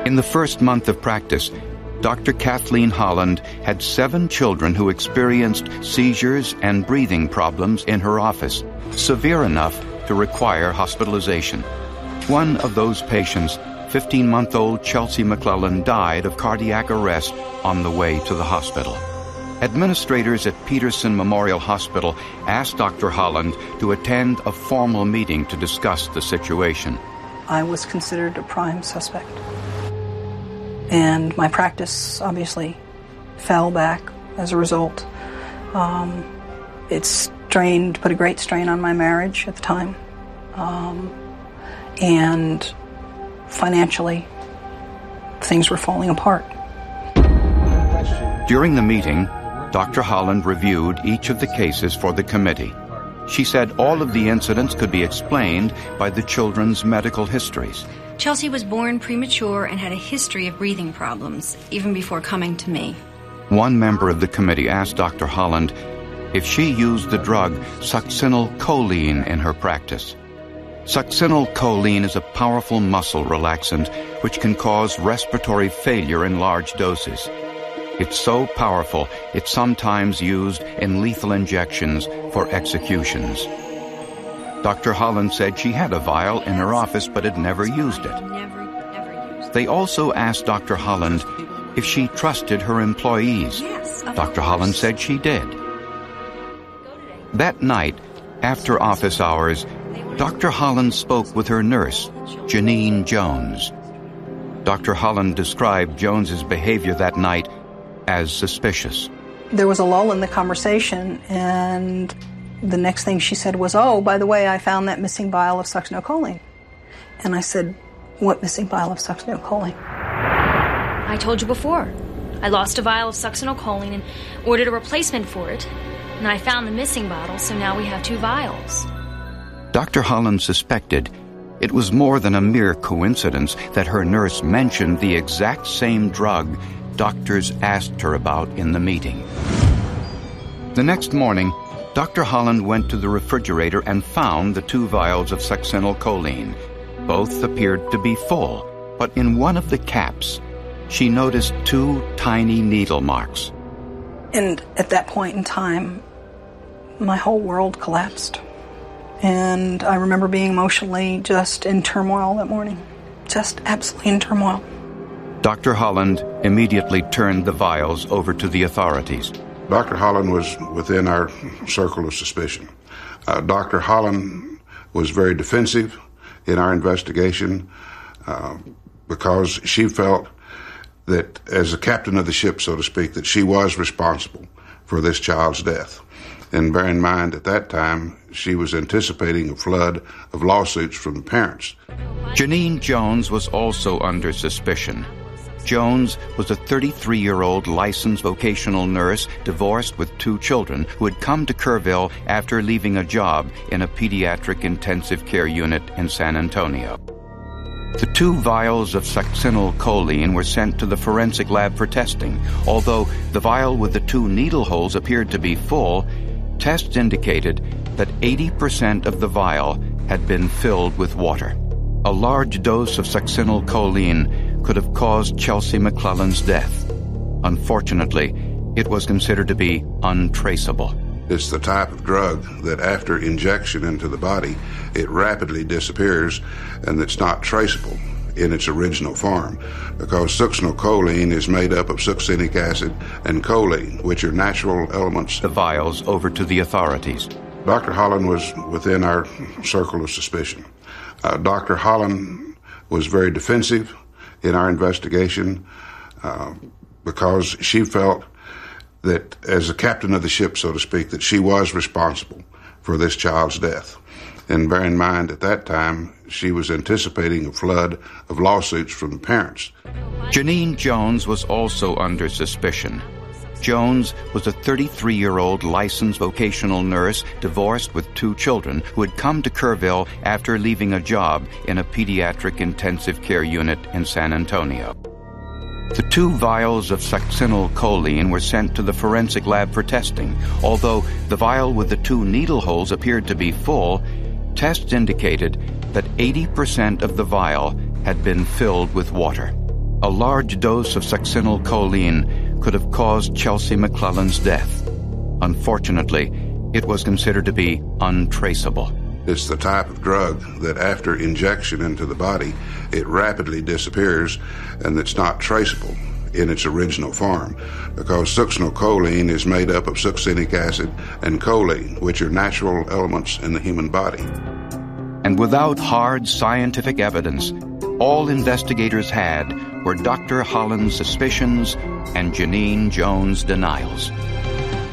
In the first month of practice, Dr. Kathleen Holland had 7 children who experienced seizures and breathing problems in her office, severe enough to require hospitalization. One of those patients, 15-month-old Chelsea McClellan, died of cardiac arrest on the way to the hospital. Administrators at Peterson Memorial Hospital asked Dr. Holland to attend a formal meeting to discuss the situation. I was considered a prime suspect. And my practice obviously fell back as a result. It put a great strain on my marriage at the time. And financially, things were falling apart. During the meeting, Dr. Holland reviewed each of the cases for the committee. She said all of the incidents could be explained by the children's medical histories. Chelsea was born premature and had a history of breathing problems, even before coming to me. One member of the committee asked Dr. Holland if she used the drug succinylcholine in her practice. Succinylcholine is a powerful muscle relaxant which can cause respiratory failure in large doses. It's so powerful, it's sometimes used in lethal injections for executions. Dr. Holland said she had a vial in her office but had never used it. They also asked Dr. Holland if she trusted her employees. Dr. Holland said she did. That night, after office hours, Dr. Holland spoke with her nurse, Janine Jones. Dr. Holland described Jones's behavior that night as suspicious. There was a lull in the conversation, and the next thing she said was, "Oh, by the way, I found that missing vial of succinylcholine." And I said, "What missing vial of succinylcholine?" I told you before. I lost a vial of succinylcholine and ordered a replacement for it. And I found the missing bottle, so now we have 2 vials. Dr. Holland suspected it was more than a mere coincidence that her nurse mentioned the exact same drug doctors asked her about in the meeting. The next morning, Dr. Holland went to the refrigerator and found the 2 vials of succinylcholine. Both appeared to be full, but in one of the caps, she noticed 2 tiny needle marks. And at that point in time, my whole world collapsed. And I remember being emotionally just in turmoil that morning. Just absolutely in turmoil. Dr. Holland immediately turned the vials over to the authorities. Dr. Holland was within our circle of suspicion. Dr. Holland was very defensive in our investigation because she felt that as a captain of the ship, so to speak, that she was responsible for this child's death. And bear in mind, at that time, she was anticipating a flood of lawsuits from the parents. Janine Jones was also under suspicion. Jones was a 33-year-old licensed vocational nurse, divorced with 2 children, who had come to Kerrville after leaving a job in a pediatric intensive care unit in San Antonio. The 2 vials of succinylcholine were sent to the forensic lab for testing. Although the vial with the 2 needle holes appeared to be full, tests indicated that 80% of the vial had been filled with water. A large dose of succinylcholine could have caused Chelsea McClellan's death. Unfortunately, it was considered to be untraceable. It's the type of drug that after injection into the body, it rapidly disappears, and it's not traceable in its original form, because succinylcholine is made up of succinic acid and choline, which are natural elements. The vials over to the authorities. Dr. Holland was within our circle of suspicion. Dr. Holland was very defensive in our investigation because she felt that as a captain of the ship, so to speak, that she was responsible for this child's death. And bear in mind, at that time, she was anticipating a flood of lawsuits from the parents. Janine Jones was also under suspicion. Jones was a 33-year-old licensed vocational nurse, divorced with 2 children, who had come to Kerrville after leaving a job in a pediatric intensive care unit in San Antonio. The 2 vials of succinylcholine were sent to the forensic lab for testing. Although the vial with the 2 needle holes appeared to be full, tests indicated that 80% of the vial had been filled with water. A large dose of succinylcholine could have caused Chelsea McClellan's death. Unfortunately, it was considered to be untraceable. It's the type of drug that after injection into the body, it rapidly disappears, and it's not traceable in its original form, because succinylcholine is made up of succinic acid and choline, which are natural elements in the human body. And without hard scientific evidence, all investigators had were Dr. Holland's suspicions and Janine Jones' denials.